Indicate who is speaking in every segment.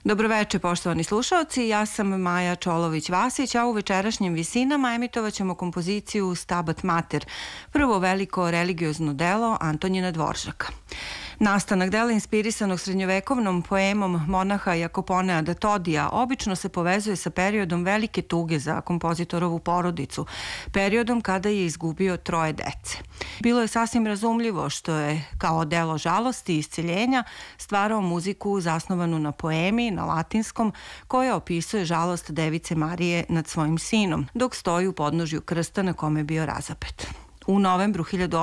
Speaker 1: Dobroveče, poštovani slušaoci, ja sam Maja Čolović-Vasić, a u večerašnjim Visinama emitovat ćemo kompoziciju Stabat Mater, prvo veliko religiozno delo Antonina Dvoržaka. Nastanak dela inspirisanog srednjovekovnom poemom monaha Jakoponea da Todija obično se povezuje sa periodom velike tuge za kompozitorovu porodicu, periodom kada je izgubio 3 dece. Bilo je sasvim razumljivo što je kao delo žalosti i isceljenja stvarao muziku zasnovanu na poemi, na latinskom, koja opisuje žalost Device Marije nad svojim sinom, dok stoji u podnožju krsta na kome je bio razapet. U novembru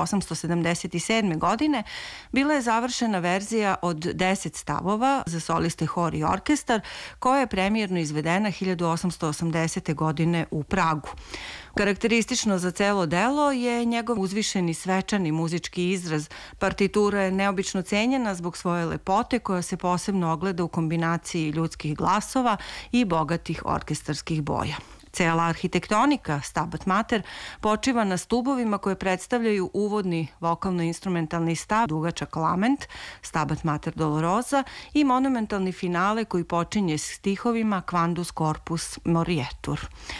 Speaker 1: 1877. godine bila je završena verzija od 10 stavova za soliste, hor i orkestar, koja je premijerno izvedena 1880. godine u Pragu. Karakteristično za celo delo je njegov uzvišeni svečani muzički izraz. Partitura je neobično cenjena zbog svoje lepote koja se posebno ogleda u kombinaciji ljudskih glasova i bogatih orkestarskih boja. Cela arhitektonika Stabat Mater počiva na stubovima koje predstavljaju uvodni vokalno-instrumentalni stav, dugačak lament, Stabat Mater Dolorosa, i monumentalni finale koji počinje s stihovima Quandus corpus morietur.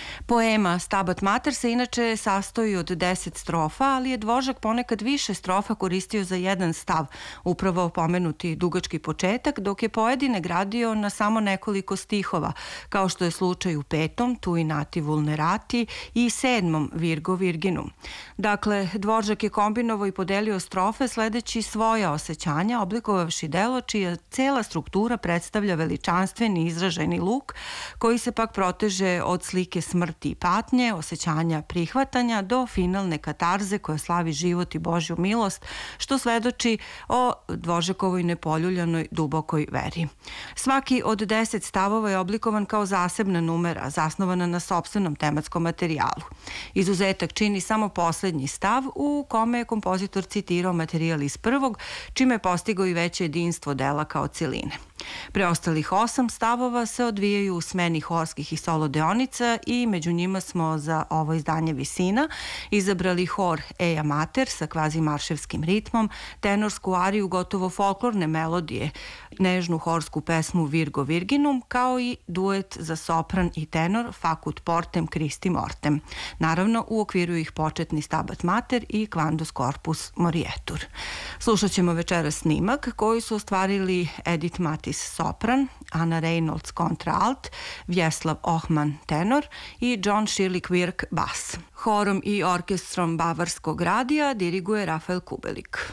Speaker 1: Poema Stabat Mater se inače sastoji od 10 strofa, ali je Dvoržak ponekad više strofa koristio za jedan stav, upravo pomenuti dugački početak, dok je pojedine gradio na samo nekoliko stihova, kao što je slučaj u 5. Tu i Nati vulnerati i 7. Virgo Virginum. Dakle, Dvoržak je kombinovao i podelio strofe sledeći svoja osjećanja, oblikovavši delo čija cela struktura predstavlja veličanstveni izraženi luk, koji se pak proteže od slike smrti i patnje, osjećanja prihvatanja do finalne katarze koja slavi život i Božju milost, što svedoči o Dvoržakovoj nepoljuljanoj dubokoj veri. Svaki od 10 stavova je oblikovan kao zasebna numera, zasnovana na sopstvenom tematskom materijalu. Izuzetak čini samo poslednji stav u kome je kompozitor citirao materijal iz prvog, čime je postigao i veće jedinstvo dela kao celine. Preostalih 8 stavova se odvijaju u smeni horskih i solo deonica i među njima smo za ovo izdanje Visina izabrali hor Eja Mater sa kvazi marševskim ritmom, tenorsku ariju gotovo folklorne melodije, nežnu horsku pesmu Virgo Virginum, kao i duet za sopran i tenor Facut portem Christi mortem. Naravno, u okviru ih početni Stabat Mater i Quandus corpus morietur. Slušat ćemo večeras snimak koji su ostvarili Edith Matis sopran, Anna Reynolds kontraalt, Vjeslav Ohman tenor i John Shirley Quirk bas. Horom i orkestrom Bavarskog radija diriguje Rafael Kubelik.